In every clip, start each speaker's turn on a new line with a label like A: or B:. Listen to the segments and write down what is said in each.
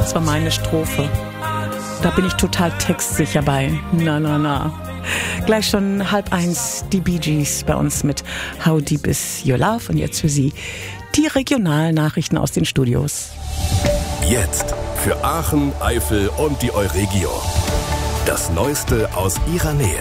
A: Das war meine Strophe. Da bin ich total textsicher bei. Na. Gleich schon 12:30 die Bee Gees bei uns mit How Deep Is Your Love. Und jetzt für Sie die Regionalnachrichten aus den Studios.
B: Jetzt für Aachen, Eifel und die Euregio. Das Neueste aus Ihrer Nähe.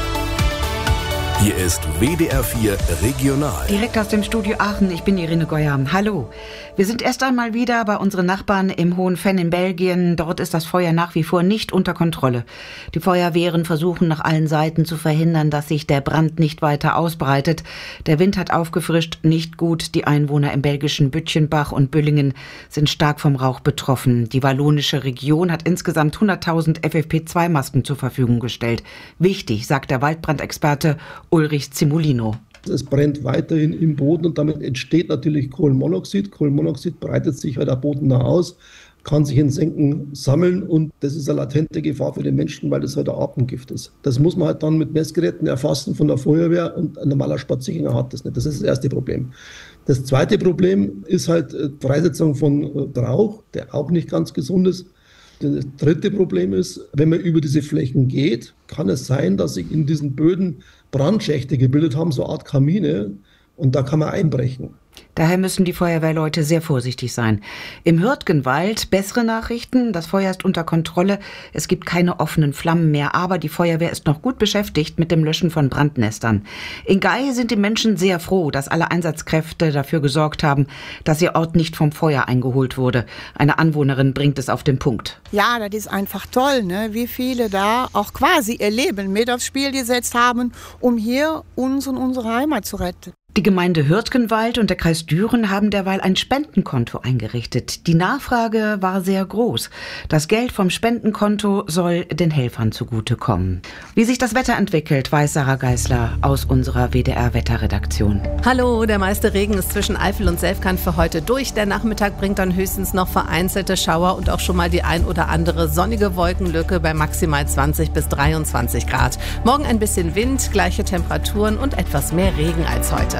B: Hier ist WDR 4 Regional.
C: Direkt aus dem Studio Aachen, ich bin Irene Geuer. Hallo. Wir sind erst einmal wieder bei unseren Nachbarn im Hohen Venn in Belgien. Dort ist das Feuer nach wie vor nicht unter Kontrolle. Die Feuerwehren versuchen nach allen Seiten zu verhindern, dass sich der Brand nicht weiter ausbreitet. Der Wind hat aufgefrischt, nicht gut. Die Einwohner im belgischen Bütchenbach und Büllingen sind stark vom Rauch betroffen. Die wallonische Region hat insgesamt 100.000 FFP2-Masken zur Verfügung gestellt. Wichtig, sagt der Waldbrandexperte Ulrich Zimulino.
D: Es brennt weiterhin im Boden und damit entsteht natürlich Kohlenmonoxid. Kohlenmonoxid breitet sich halt am Boden nah aus, kann sich in Senken sammeln und das ist eine latente Gefahr für den Menschen, weil das halt ein Atemgift ist. Das muss man halt dann mit Messgeräten erfassen von der Feuerwehr und ein normaler Spaziergänger hat das nicht. Das ist das erste Problem. Das zweite Problem ist halt die Freisetzung von Rauch, der auch nicht ganz gesund ist. Das dritte Problem ist, wenn man über diese Flächen geht, kann es sein, dass sich in diesen Böden Brandschächte gebildet haben, so eine Art Kamine, und da kann man einbrechen.
C: Daher müssen die Feuerwehrleute sehr vorsichtig sein. Im Hürtgenwald bessere Nachrichten. Das Feuer ist unter Kontrolle. Es gibt keine offenen Flammen mehr, aber die Feuerwehr ist noch gut beschäftigt mit dem Löschen von Brandnestern. In Gay sind die Menschen sehr froh, dass alle Einsatzkräfte dafür gesorgt haben, dass ihr Ort nicht vom Feuer eingeholt wurde. Eine Anwohnerin bringt es auf den Punkt.
E: Ja, das ist einfach toll, ne? Wie viele da auch quasi ihr Leben mit aufs Spiel gesetzt haben, um hier uns und unsere Heimat zu retten.
C: Die Gemeinde Hürtgenwald und der Kreis Düren haben derweil ein Spendenkonto eingerichtet. Die Nachfrage war sehr groß. Das Geld vom Spendenkonto soll den Helfern zugutekommen. Wie sich das Wetter entwickelt, weiß Sarah Geisler aus unserer WDR-Wetterredaktion.
F: Hallo, der meiste Regen ist zwischen Eifel und Selfkant für heute durch. Der Nachmittag bringt dann höchstens noch vereinzelte Schauer und auch schon mal die ein oder andere sonnige Wolkenlücke bei maximal 20 bis 23 Grad. Morgen ein bisschen Wind, gleiche Temperaturen und etwas mehr Regen als heute.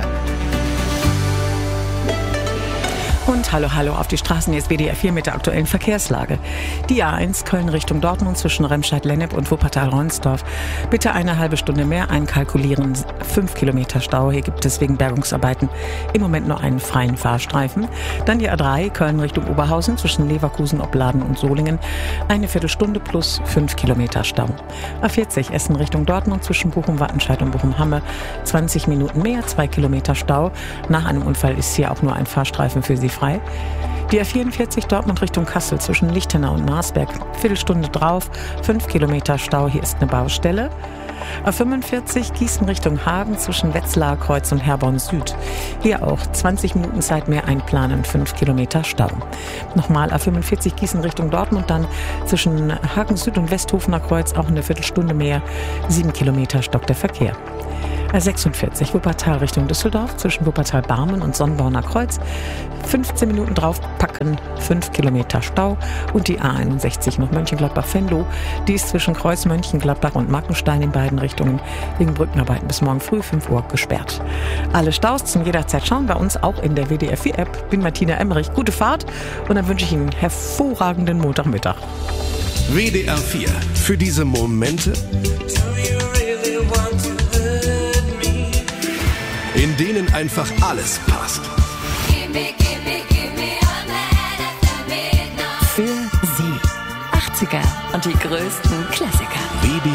A: Und hallo auf die Straßen, jetzt WDR 4 mit der aktuellen Verkehrslage. Die A1 Köln Richtung Dortmund zwischen Remscheid-Lennep und Wuppertal-Ronsdorf. Bitte eine halbe Stunde mehr einkalkulieren. 5 Kilometer Stau. Hier gibt es wegen Bergungsarbeiten im Moment nur einen freien Fahrstreifen. Dann die A3 Köln Richtung Oberhausen zwischen Leverkusen, Opladen und Solingen. Eine Viertelstunde plus 5 Kilometer Stau. A40 Essen Richtung Dortmund zwischen Bochum-Wattenscheid und Bochum-Hamme. 20 Minuten mehr, 2 Kilometer Stau. Nach einem Unfall ist hier auch nur ein Fahrstreifen für Sie frei. Die A44 Dortmund Richtung Kassel zwischen Lichtenau und Marsberg. Viertelstunde drauf, 5 Kilometer Stau, hier ist eine Baustelle. A45 Gießen Richtung Hagen zwischen Wetzlarer Kreuz und Herborn Süd. Hier auch 20 Minuten Zeit mehr einplanen, 5 Kilometer Stau. Nochmal A45 Gießen Richtung Dortmund, dann zwischen Hagen Süd und Westhofener Kreuz auch eine Viertelstunde mehr, 7 Kilometer stockt der Verkehr. A46 Wuppertal Richtung Düsseldorf zwischen Wuppertal-Barmen und Sonnborner Kreuz. 15 Minuten draufpacken, 5 Kilometer Stau. Und die A61 noch Mönchengladbach-Venlo. Die ist zwischen Kreuz Mönchengladbach und Markenstein in beiden Richtungen wegen Brückenarbeiten bis morgen früh 5 Uhr gesperrt. Alle Staus zum jederzeit schauen bei uns auch in der WDR 4 App. Bin Martina Emmerich. Gute Fahrt und dann wünsche ich Ihnen einen hervorragenden Montagmittag.
B: WDR 4. Für diese Momente, in denen einfach alles passt.
G: Für Sie. 80er und die größten Klassiker.